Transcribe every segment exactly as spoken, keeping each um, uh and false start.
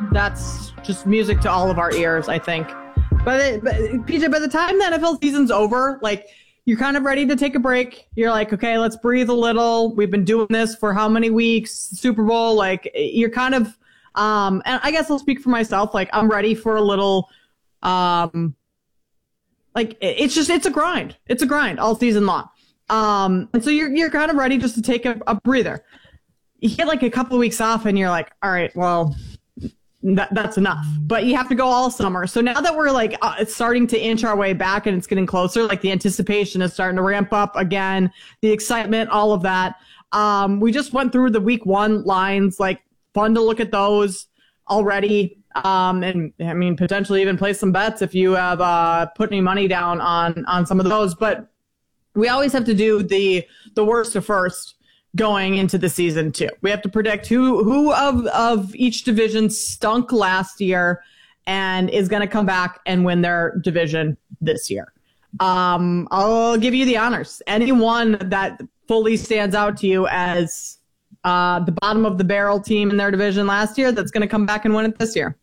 that's just music to all of our ears, I think. But, it, but P J, by the time the N F L season's over, like, you're kind of ready to take a break. You're like, okay, let's breathe a little. We've been doing this for how many weeks? Super Bowl, like, you're kind of, um, and I guess I'll speak for myself. Like, I'm ready for a little, um, like, it's just, it's a grind. It's a grind all season long. Um, and so you're, you're kind of ready just to take a, a breather. You get like a couple of weeks off and you're like, all right, well, that, that's enough. But you have to go all summer. So now that we're like, uh, it's starting to inch our way back and it's getting closer, like the anticipation is starting to ramp up again, the excitement, all of that. Um, we just went through the week one lines, like fun to look at those already. Um, and I mean, potentially even play some bets if you have, uh, put any money down on, on some of those, but we always have to do the, the worst to first going into the season too. We have to predict who, who of, of each division stunk last year and is going to come back and win their division this year. Um, I'll give you the honors. Anyone that fully stands out to you as, uh, the bottom of the barrel team in their division last year that's going to come back and win it this year.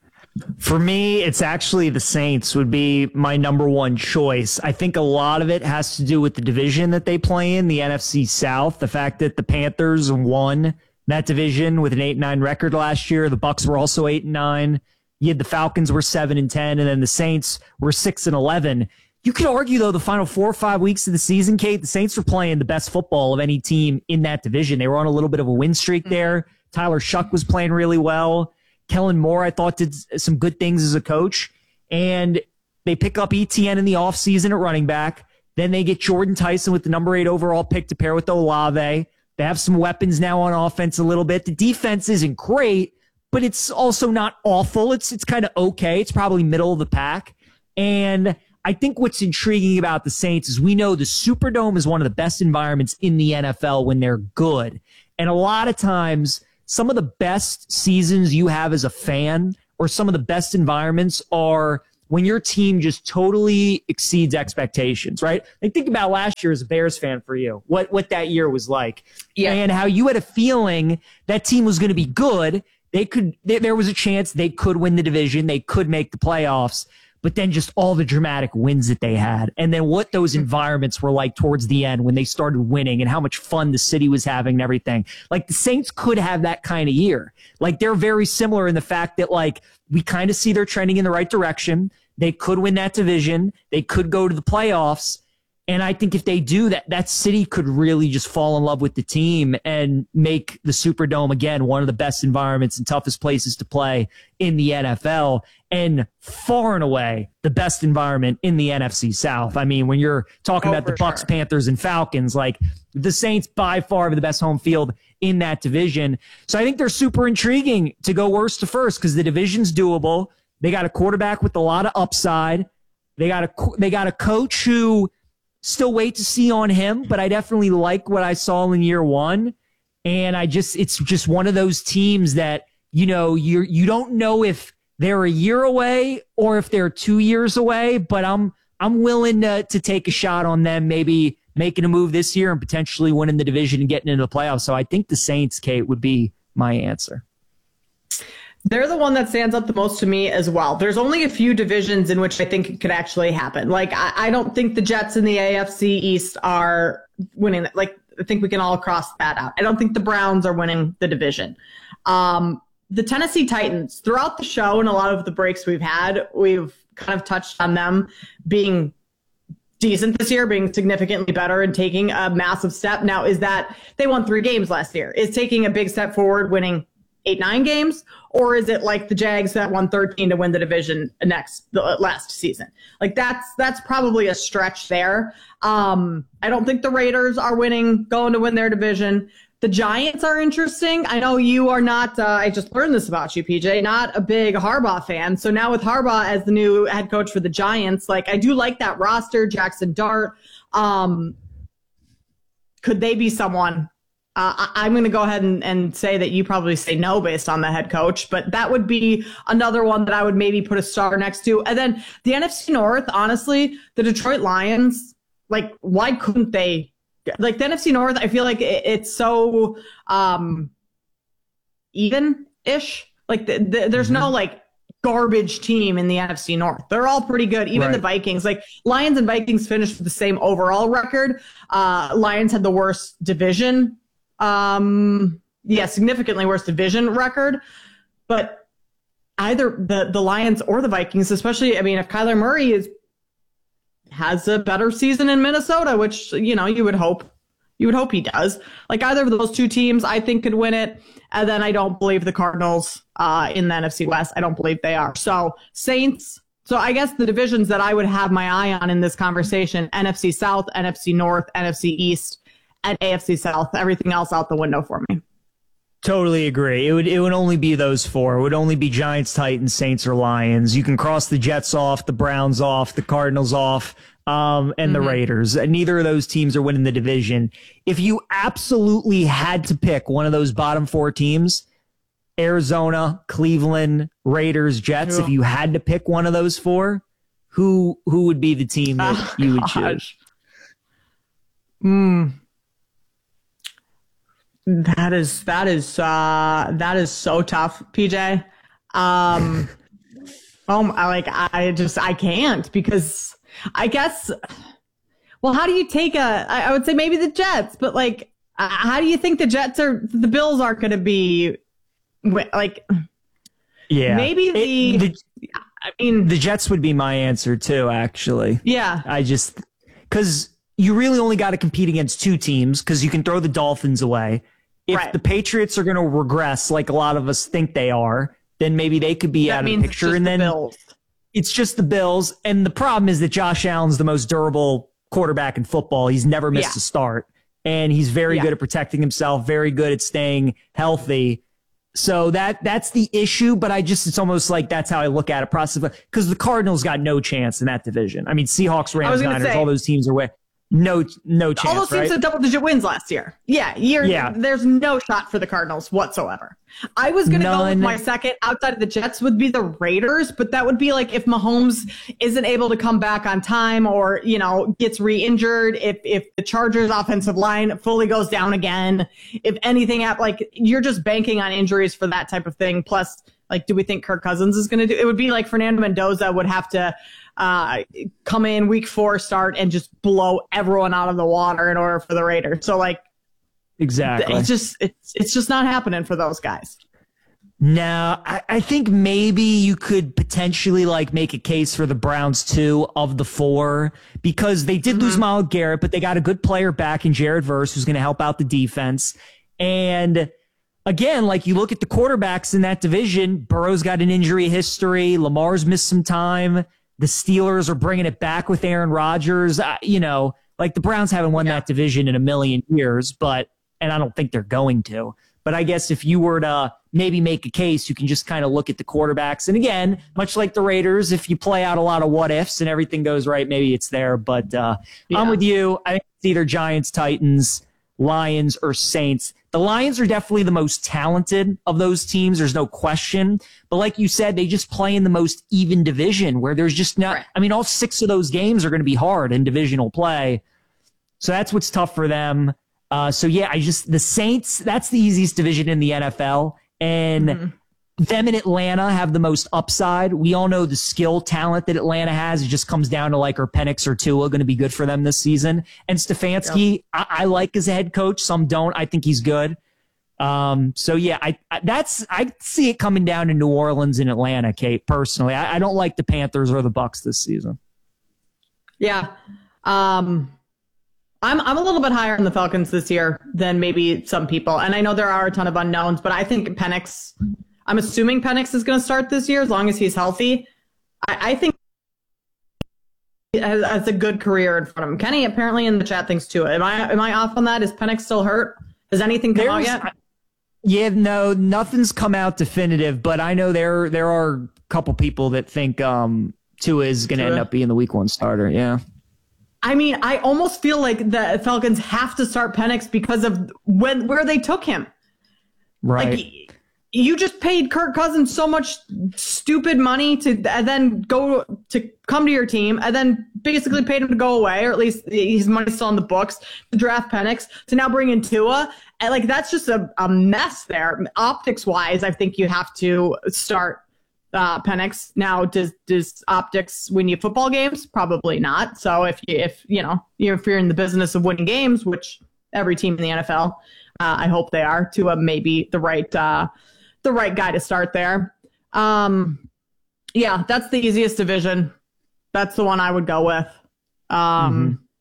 For me, it's actually the Saints would be my number one choice. I think a lot of it has to do with the division that they play in, the N F C South. The fact that the Panthers won that division with an eight and nine record last year. The Bucs were also eight and nine. You had the Falcons were seven and ten, and then the Saints were six and eleven. You could argue, though, the final four or five weeks of the season, Kate, the Saints were playing the best football of any team in that division. They were on a little bit of a win streak there. Tyler Shuck was playing really well. Kellen Moore, I thought, did some good things as a coach. And they pick up E T N in the offseason at running back. Then they get Jordan Tyson with the number eight overall pick to pair with Olave. They have some weapons now on offense a little bit. The defense isn't great, but it's also not awful. It's it's kind of okay. It's probably middle of the pack. And I think what's intriguing about the Saints is we know the Superdome is one of the best environments in the N F L when they're good. And a lot of times, some of the best seasons you have as a fan or some of the best environments are when your team just totally exceeds expectations, right? Like think about last year as a Bears fan for you, what, what that year was like, yeah, and how you had a feeling that team was going to be good. They could, they, there was a chance they could win the division. They could make the playoffs. But then just all the dramatic wins that they had. And then what those environments were like towards the end when they started winning and how much fun the city was having and everything. Like the Saints could have that kind of year. Like they're very similar in the fact that like we kind of see they're trending in the right direction. They could win that division. They could go to the playoffs. And I think if they do that, that city could really just fall in love with the team and make the Superdome, again, one of the best environments and toughest places to play in the N F L. And far and away, the best environment in the N F C South. I mean, when you're talking oh, about the Bucs, sure. Panthers, and Falcons, like the Saints by far have the best home field in that division. So I think they're super intriguing to go worst to first because the division's doable. They got a quarterback with a lot of upside. They got a, they got a coach who still wait to see on him, but I definitely like what I saw in year one. And I just, it's just one of those teams that, you know, you you don't know if they're a year away or if they're two years away, but I'm, I'm willing to, to take a shot on them, maybe making a move this year and potentially winning the division and getting into the playoffs. So I think the Saints, Kate, would be my answer. They're the one that stands out the most to me as well. There's only a few divisions in which I think it could actually happen. Like, I, I don't think the Jets in the A F C East are winning. Like, I think we can all cross that out. I don't think the Browns are winning the division. Um, the Tennessee Titans, throughout the show and a lot of the breaks we've had, we've kind of touched on them being decent this year, being significantly better and taking a massive step. Now, is that they won three games last year? Is taking a big step forward, winning eight, nine games? Or is it like the Jags that won thirteen to win the division next the last season? Like that's that's probably a stretch there. Um, I don't think the Raiders are winning, going to win their division. The Giants are interesting. I know you are not, uh, I just learned this about you, P J, not a big Harbaugh fan. So now with Harbaugh as the new head coach for the Giants, like I do like that roster, Jackson Dart. Um, could they be someone? Uh, I, I'm going to go ahead and, and say that you probably say no based on the head coach, but that would be another one that I would maybe put a star next to. And then the N F C North, honestly, the Detroit Lions, like, why couldn't they? Like, the N F C North, I feel like it, it's so um, even-ish. Like the, the, there's mm-hmm. no like garbage team in the N F C North. They're all pretty good. Even right. the Vikings, like Lions and Vikings finished with the same overall record. Uh, Lions had the worst division. Um, yeah, significantly worse division record. But either the, the Lions or the Vikings, especially, I mean, if Kyler Murray is has a better season in Minnesota, which, you know, you would hope, you would hope he does. Like either of those two teams, I think could win it. And then I don't believe the Cardinals uh, in the N F C West. I don't believe they are. So Saints. So I guess the divisions that I would have my eye on in this conversation, N F C South, N F C North, N F C East, and A F C South. Everything else out the window for me. Totally agree. It would it would only be those four. It would only be Giants, Titans, Saints, or Lions. You can cross the Jets off, the Browns off, the Cardinals off, um, and mm-hmm. the Raiders. Neither of those teams are winning the division. If you absolutely had to pick one of those bottom four teams, Arizona, Cleveland, Raiders, Jets, Ooh. if you had to pick one of those four, who who would be the team that oh, you would gosh. choose? Hmm. That is that is uh, that is so tough, P J. Um, oh, like I just I can't because I guess. Well, how do you take a? I would say maybe the Jets, but like, how do you think the Jets are? The Bills aren't going to be like. Yeah, maybe the, it, the. I mean, the Jets would be my answer too. Actually, yeah. I just because you really only got to compete against two teams because you can throw the Dolphins away. If right. the Patriots are going to regress like a lot of us think they are, then maybe they could be that out of the picture. And then the it's just the Bills. And the problem is that Josh Allen's the most durable quarterback in football. He's never missed yeah. a start. And he's very yeah. good at protecting himself, very good at staying healthy. So that that's the issue. But I just, it's almost like that's how I look at it. Process because the Cardinals got no chance in that division. I mean, Seahawks, Rams, Niners, say, all those teams are way. No, no chance. All those teams right? had double-digit wins last year. Yeah, year. Yeah. There's no shot for the Cardinals whatsoever. I was going to go with my second outside of the Jets would be the Raiders, but that would be like if Mahomes isn't able to come back on time or, you know, gets re-injured, if if the Chargers offensive line fully goes down again, if anything, like you're just banking on injuries for that type of thing. Plus, like, do we think Kirk Cousins is going to do? It would be like Fernando Mendoza would have to uh, come in week four start and just blow everyone out of the water in order for the Raiders. So like, exactly. It's just, it's, it's just not happening for those guys. No, I, I think maybe you could potentially like make a case for the Browns too of the four because they did mm-hmm. lose Myles Garrett, but they got a good player back in Jared Verse who's going to help out the defense. And again, like you look at the quarterbacks in that division, Burrow's got an injury history. Lamar's missed some time. The Steelers are bringing it back with Aaron Rodgers. Uh, you know, like the Browns haven't won yeah. that division in a million years, but, and I don't think they're going to. But I guess if you were to maybe make a case, you can just kind of look at the quarterbacks. And again, much like the Raiders, if you play out a lot of what ifs and everything goes right, maybe it's there. But uh, yeah. I'm with you. I think it's either Giants, Titans, Lions, or Saints. The Lions are definitely the most talented of those teams. There's no question. But like you said, they just play in the most even division where there's just not, right. I mean, all six of those games are going to be hard in divisional play. So that's what's tough for them. Uh, so yeah, I just, the Saints, that's the easiest division in the N F L. And mm-hmm. them in Atlanta have the most upside. We all know the skill talent that Atlanta has. It just comes down to like, are Penix or Tua going to be good for them this season? And Stefanski, yep. I, I like as a head coach. Some don't. I think he's good. Um, so yeah, I, I that's I see it coming down to New Orleans and Atlanta, Kate, personally. I, I don't like the Panthers or the Bucks this season. Yeah. Um I'm I'm a little bit higher on the Falcons this year than maybe some people. And I know there are a ton of unknowns, but I think Penix, I'm assuming Penix is going to start this year as long as he's healthy. I, I think he has, has a good career in front of him. Kenny apparently in the chat thinks too. Am I am I off on that? Is Penix still hurt? Has anything come There's, out yet? Yeah, no, nothing's come out definitive, but I know there there are a couple people that think um, Tua is going to end up being the week one starter. Yeah. I mean, I almost feel like the Falcons have to start Penix because of when where they took him. Right. Like, you just paid Kirk Cousins so much stupid money to and then go to come to your team and then basically paid him to go away, or at least his money's still on the books, to draft Penix, to now bring in Tua. and like that's just a, a mess there. Optics wise, I think you have to start uh, Penix. Now, does does optics win you football games? Probably not. So if you if you know if you're in the business of winning games, which every team in the N F L, uh, I hope they are, Tua may be the right uh, the right guy to start there. Um, yeah, that's the easiest division. That's the one I would go with. Um, mm-hmm.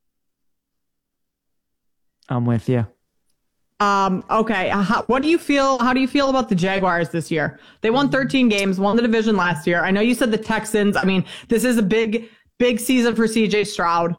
I'm with you. Um, okay. How, what do you feel? How do you feel about the Jaguars this year? They won thirteen games, won the division last year. I know you said the Texans. I mean, this is a big, big season for C J Stroud.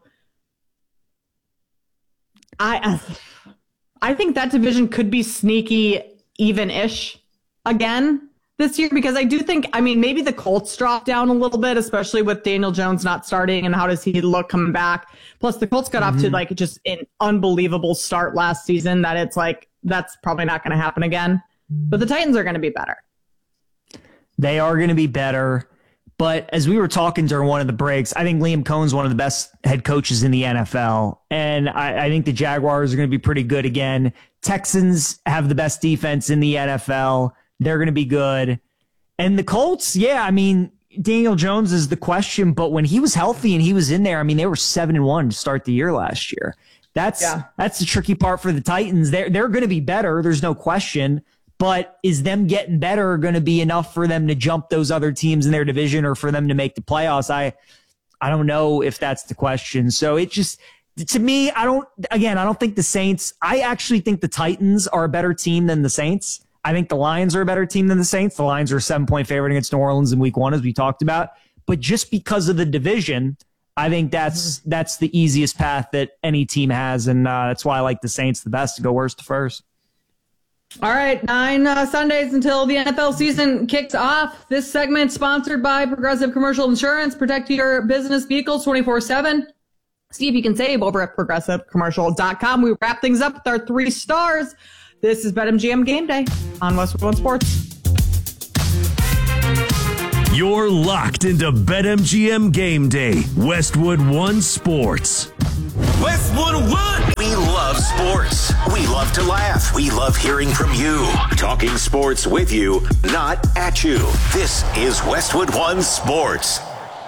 I, I think that division could be sneaky, even-ish again this year, because I do think, I mean, maybe the Colts drop down a little bit, especially with Daniel Jones not starting and how does he look coming back. Plus the Colts got mm-hmm. off to like just an unbelievable start last season that it's like, that's probably not going to happen again. But the Titans are going to be better. They are going to be better. But as we were talking during one of the breaks, I think Liam Cohen's one of the best head coaches in the N F L. And I, I think the Jaguars are going to be pretty good again. Texans have the best defense in the N F L. They're going to be good. And the Colts, yeah, I mean, Daniel Jones is the question, but when he was healthy and he was in there, I mean, they were seven and one to start the year last year. That's yeah. that's the tricky part for the Titans. They're, they're going to be better. There's no question. But is them getting better going to be enough for them to jump those other teams in their division or for them to make the playoffs? I, I don't know if that's the question. So it just, to me, I don't, again, I don't think the Saints, I actually think the Titans are a better team than the Saints. I think the Lions are a better team than the Saints. The Lions are a seven-point favorite against New Orleans in week one, as we talked about. But just because of the division, I think that's mm-hmm. that's the easiest path that any team has, and uh, that's why I like the Saints the best to go worst to first. All right, nine uh, Sundays until the N F L season kicks off. This segment sponsored by Progressive Commercial Insurance. Protect your business vehicles twenty-four seven. See if you can save over at progressive commercial dot com. We wrap things up with our three stars. This is BetMGM Game Day on Westwood One Sports. You're locked into BetMGM Game Day, Westwood One Sports. Westwood One! We love sports. We love to laugh. We love hearing from you. Talking sports with you, not at you. This is Westwood One Sports.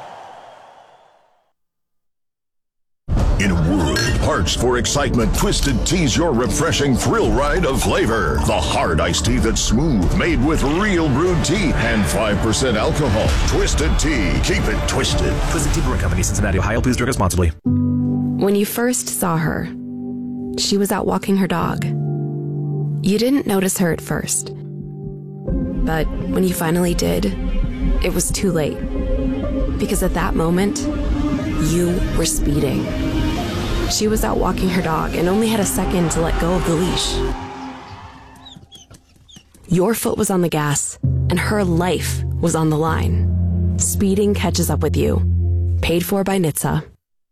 In a world parched for excitement, Twisted Tea's your refreshing thrill ride of flavor. The hard iced tea that's smooth, made with real brewed tea and five percent alcohol. Twisted Tea. Keep it twisted. Twisted Tea Brewing Company, Cincinnati, Ohio. Please drink responsibly. When you first saw her, she was out walking her dog. You didn't notice her at first. But when you finally did, it was too late. Because at that moment, you were speeding. She was out walking her dog and only had a second to let go of the leash. Your foot was on the gas, and her life was on the line. Speeding catches up with you. Paid for by N H T S A.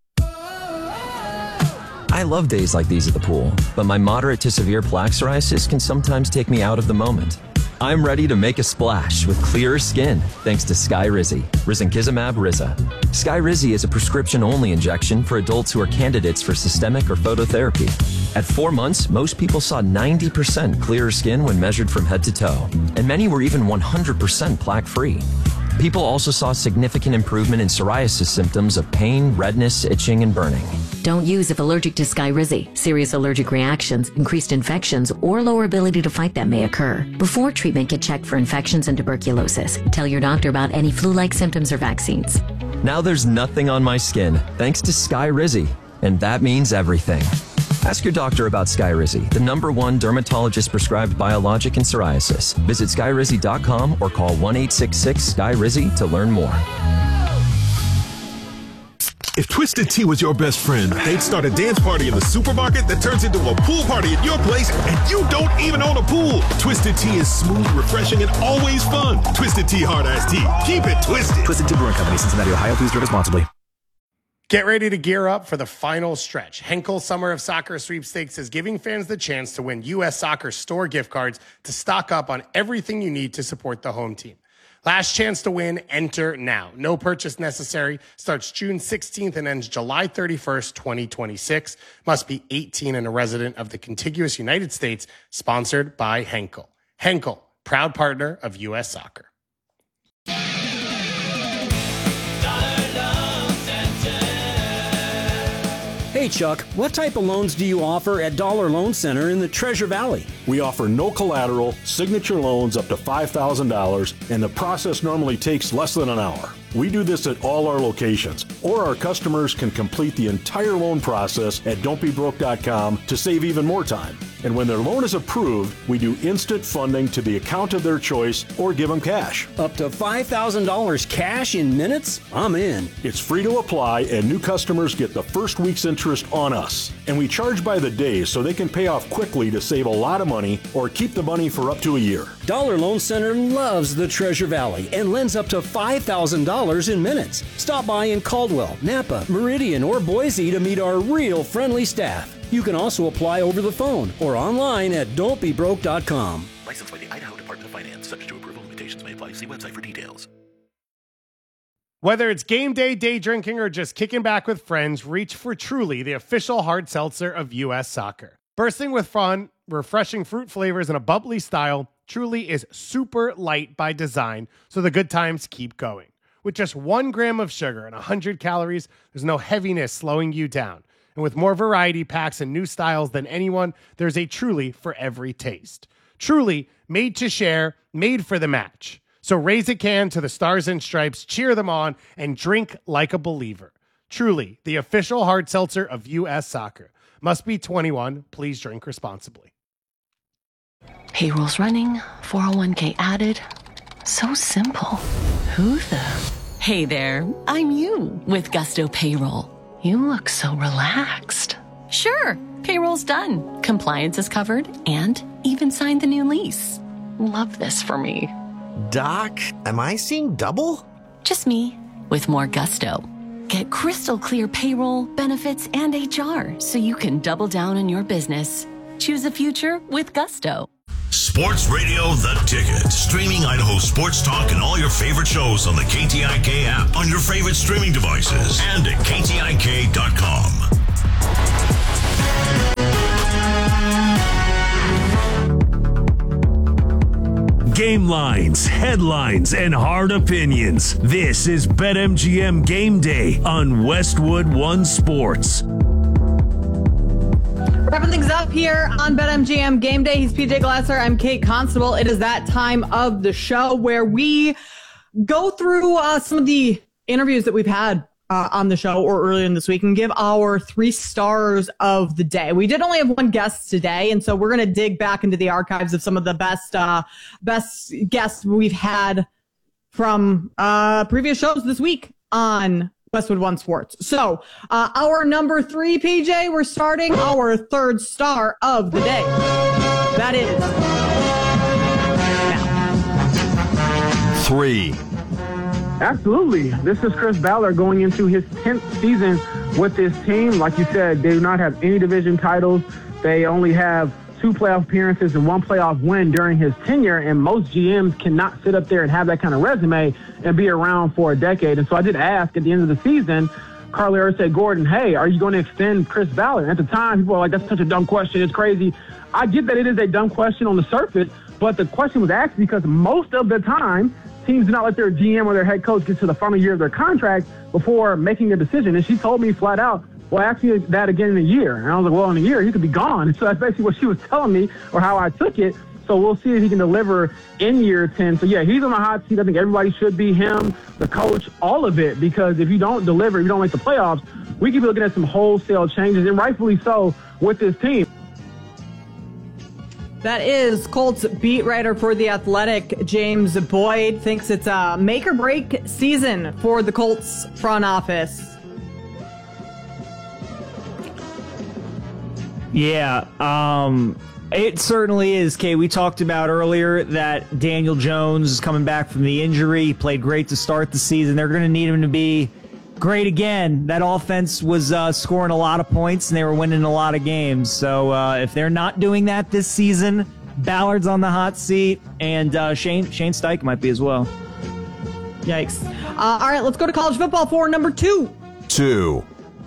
I love days like these at the pool, but my moderate to severe plaque psoriasis can sometimes take me out of the moment. I'm ready to make a splash with clearer skin thanks to Skyrizi, Risankizumab Riza. Skyrizi is a prescription-only injection for adults who are candidates for systemic or phototherapy. At four months, most people saw ninety percent clearer skin when measured from head to toe, and many were even one hundred percent plaque-free. People also saw significant improvement in psoriasis symptoms of pain, redness, itching, and burning. Don't use if allergic to Skyrizi. Serious allergic reactions, increased infections, or lower ability to fight them may occur. Before treatment, get checked for infections and tuberculosis. Tell your doctor about any flu-like symptoms or vaccines. Now there's nothing on my skin thanks to Skyrizi, and that means everything. Ask your doctor about Skyrizi, the number one dermatologist-prescribed biologic in psoriasis. Visit skyrizi dot com or call one eight six six Sky Rizi to learn more. If Twisted Tea was your best friend, they'd start a dance party in the supermarket that turns into a pool party at your place, and you don't even own a pool. Twisted Tea is smooth, refreshing, and always fun. Twisted Tea Hard Iced Tea. Keep it twisted. Twisted Tea Brewing Company, Cincinnati, Ohio. Please drink responsibly. Get ready to gear up for the final stretch. Henkel Summer of Soccer Sweepstakes is giving fans the chance to win U S Soccer store gift cards to stock up on everything you need to support the home team. Last chance to win, enter now. No purchase necessary. Starts June sixteenth and ends July thirty-first, twenty twenty-six. Must be eighteen and a resident of the contiguous United States. Sponsored by Henkel. Henkel, proud partner of U S Soccer. Hey Chuck, what type of loans do you offer at Dollar Loan Center in the Treasure Valley? We offer no collateral, signature loans up to five thousand dollars, and the process normally takes less than an hour. We do this at all our locations, or our customers can complete the entire loan process at don't be broke dot com to save even more time. And when their loan is approved, we do instant funding to the account of their choice or give them cash. Up to five thousand dollars cash in minutes? I'm in. It's free to apply, and new customers get the first week's interest on us. And we charge by the day so they can pay off quickly to save a lot of money or keep the money for up to a year. Dollar Loan Center loves the Treasure Valley and lends up to five thousand dollars in minutes. Stop by in Caldwell, Napa, Meridian, or Boise to meet our real friendly staff. You can also apply over the phone or online at don't be broke dot com. Licensed by the Idaho Department of Finance. Subject to approval. Limitations may apply. See website for details. Whether it's game day, day drinking, or just kicking back with friends, reach for Truly, the official hard seltzer of U S Soccer. Bursting with fun, refreshing fruit flavors, and a bubbly style, Truly is super light by design, so the good times keep going. With just one gram of sugar and one hundred calories, there's no heaviness slowing you down. And with more variety packs and new styles than anyone, there's a Truly for every taste. Truly, made to share, made for the match. So raise a can to the Stars and Stripes, cheer them on, and drink like a believer. Truly, the official hard seltzer of U S Soccer. Must be twenty-one. Please drink responsibly. Payroll's running, four oh one k added. So simple. Who the? Hey there, I'm you with Gusto Payroll. You look so relaxed. Sure, payroll's done. Compliance is covered and even signed the new lease. Love this for me. Doc, am I seeing double? Just me with more gusto. Get crystal clear payroll, benefits, and H R so you can double down on your business. Choose a future with Gusto. Sports Radio The Ticket. Streaming Idaho sports talk and all your favorite shows on the K T I K app, on your favorite streaming devices, and at K T I K dot com. Game lines, headlines, and hard opinions. This is BetMGM Game Day on Westwood One Sports. Wrapping things up here on BetMGM Game Day. He's P J Glasser. I'm Kate Constable. It is that time of the show where we go through uh, some of the interviews that we've had uh, on the show or earlier in this week and give our three stars of the day. We did only have one guest today, and so we're going to dig back into the archives of some of the best uh, best guests we've had from uh, previous shows this week on Westwood One Sports. So, uh, our number three, P J, we're starting our third star of the day. That is now. Three. Absolutely. This is Chris Ballard going into his tenth season with this team. Like you said, they do not have any division titles. They only have two playoff appearances and one playoff win during his tenure, and most G Ms cannot sit up there and have that kind of resume and be around for a decade. And so I did ask at the end of the season, Carly Ursay Gordon, hey, are you going to extend Chris Ballard? At the time, people were like, that's such a dumb question. It's crazy. I get that it is a dumb question on the surface, but the question was asked because most of the time, teams do not let their G M or their head coach get to the final year of their contract before making a decision. And she told me flat out, well, actually, that again in a year. And I was like, well, in a year, he could be gone. So that's basically what she was telling me or how I took it. So we'll see if he can deliver in year ten. So, yeah, he's on the hot seat. I think everybody should be him, the coach, all of it. Because if you don't deliver, if you don't make the playoffs, we could be looking at some wholesale changes, and rightfully so, with this team. That is Colts beat writer for The Athletic, James Boyd, thinks it's a make or break season for the Colts front office. Yeah, um, it certainly is, Kay. We talked about earlier that Daniel Jones is coming back from the injury. He played great to start the season. They're going to need him to be great again. That offense was uh, scoring a lot of points, and they were winning a lot of games. So uh, if they're not doing that this season, Ballard's on the hot seat, and uh, Shane Shane Steichen might be as well. Yikes. Uh, all right, let's go to college football for number two. Two.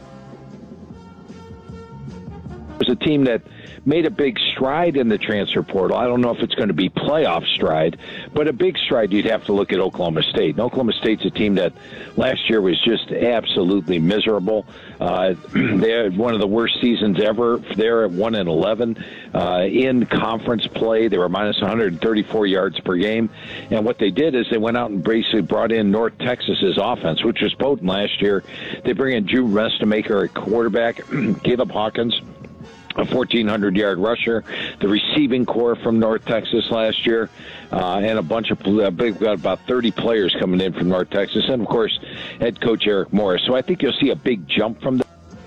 There's a team that made a big stride in the transfer portal. I don't know if it's going to be playoff stride, but a big stride, you'd have to look at Oklahoma State. And Oklahoma State's a team that last year was just absolutely miserable. Uh, they had one of the worst seasons ever. They're at one and eleven uh, in conference play. They were minus one hundred thirty-four yards per game. And what they did is they went out and basically brought in North Texas's offense, which was potent last year. They bring in Drew Restemaker at quarterback, Caleb Hawkins, a fourteen hundred yard rusher, the receiving core from North Texas last year, uh, and a bunch of, uh, we've got about thirty players coming in from North Texas, and of course, head coach Eric Morris. So I think you'll see a big jump from them.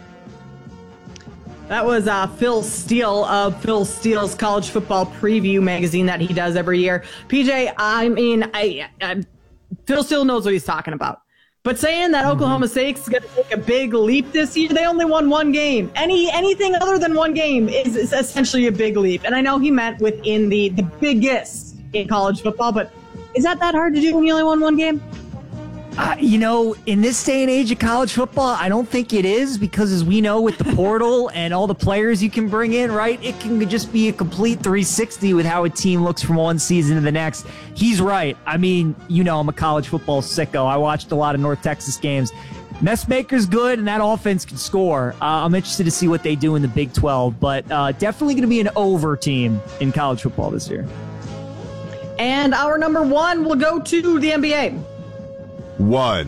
That was uh, Phil Steele of Phil Steele's College Football Preview magazine that he does every year. P J, I mean, I, I Phil Steele knows what he's talking about. But saying that Oklahoma State's going to take a big leap this year, they only won one game. Any Anything other than one game is, is essentially a big leap. And I know he meant within the, the biggest in college football, but is that that hard to do when you only won one game? Uh, you know, in this day and age of college football, I don't think it is, because as we know with the portal and all the players you can bring in, right, it can just be a complete three sixty with how a team looks from one season to the next. He's right. I mean, you know, I'm a college football sicko. I watched a lot of North Texas games. Messmaker's good, and that offense can score. Uh, I'm interested to see what they do in the Big twelve, but uh, definitely going to be an over team in college football this year. And our number one will go to the N B A. One.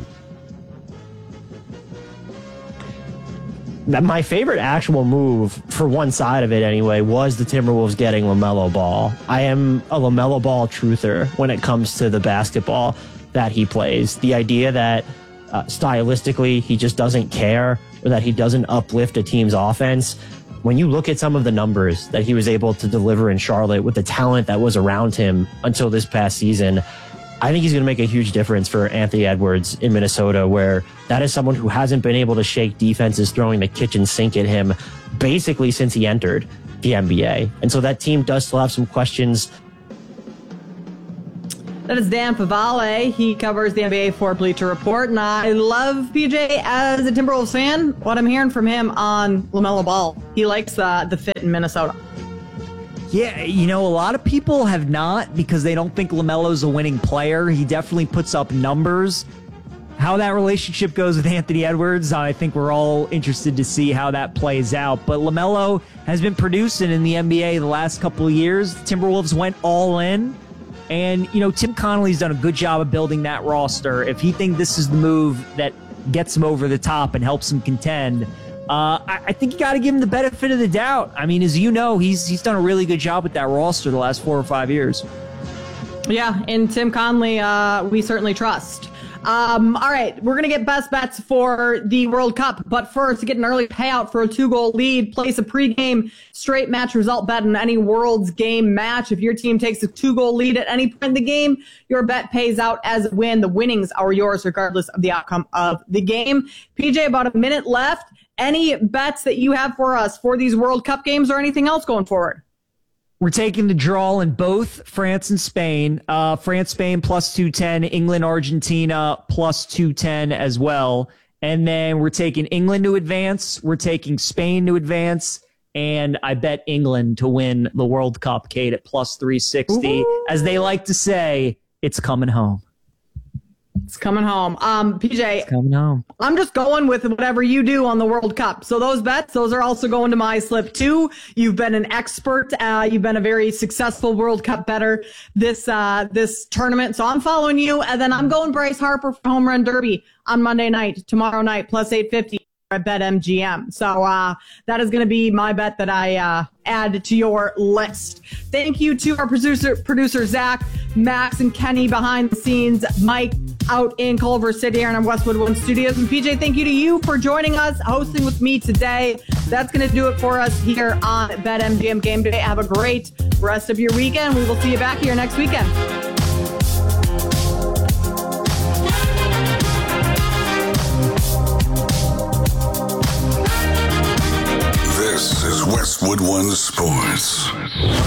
My favorite actual move, for one side of it anyway, was the Timberwolves getting LaMelo Ball. I am a LaMelo Ball truther when it comes to the basketball that he plays. The idea that uh, stylistically he just doesn't care, or that he doesn't uplift a team's offense. When you look at some of the numbers that he was able to deliver in Charlotte with the talent that was around him until this past season, I think he's going to make a huge difference for Anthony Edwards in Minnesota, where that is someone who hasn't been able to shake defenses throwing the kitchen sink at him basically since he entered the N B A. And so that team does still have some questions. That is Dan Favale. He covers the N B A for Bleacher Report. And I love, P J, as a Timberwolves fan, what I'm hearing from him on LaMelo Ball. He likes uh, the fit in Minnesota. Yeah, you know, a lot of people have not, because they don't think LaMelo's a winning player. He definitely puts up numbers. How that relationship goes with Anthony Edwards, I think we're all interested to see how that plays out. But LaMelo has been producing in the N B A the last couple of years. The Timberwolves went all in. And, you know, Tim Connolly's done a good job of building that roster. If he thinks this is the move that gets him over the top and helps him contend, Uh, I, I think you got to give him the benefit of the doubt. I mean, as you know, he's he's done a really good job with that roster the last four or five years. Yeah, and Tim Conley, uh, we certainly trust. Um, all right, we're going to get best bets for the World Cup. But first, to get an early payout for a two-goal lead, place a pregame straight match result bet in any World's game match. If your team takes a two-goal lead at any point in the game, your bet pays out as a win. The winnings are yours regardless of the outcome of the game. P J, about a minute left. Any bets that you have for us for these World Cup games or anything else going forward? We're taking the draw in both France and Spain. Uh, France, Spain, plus two ten. England, Argentina, plus two ten as well. And then we're taking England to advance. We're taking Spain to advance. And I bet England to win the World Cup, Kate, at plus three sixty. Ooh. As they like to say, it's coming home. It's coming home. Um, P J, it's coming home. I'm just going with whatever you do on the World Cup. So those bets, those are also going to my slip too. You've been an expert. Uh, you've been a very successful World Cup bettor this uh, this tournament. So I'm following you. And then I'm going Bryce Harper for Home Run Derby on Monday night, tomorrow night, plus eight fifty. at BetMGM. So uh, that is going to be my bet that I uh, add to your list. Thank you to our producer, producer Zach, Max, and Kenny behind the scenes, Mike out in Culver City here in our Westwood One Studios. And P J, thank you to you for joining us, hosting with me today. That's going to do it for us here on BetMGM Game Day. Have a great rest of your weekend. We will see you back here next weekend. This is Westwood One Sports.